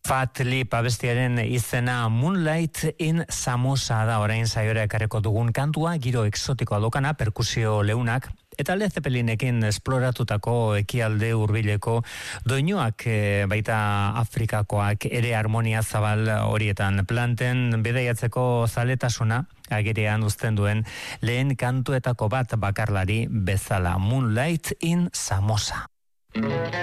Fat Lip abestiaren izena Moonlight in Samosa da orain saiora ekarreko dugun kantua, giro exotikoa dokana, perkusio leunak, eta Led Zeppelinekin esploratutako ekialde hurbileko doinuak, baita Afrikakoak ere harmonia zabal horietan planten bidaiatzeko zaletasuna agerian uzten duen lehen kantuetako bat bakarlari bezala, Moonlight in Samosa.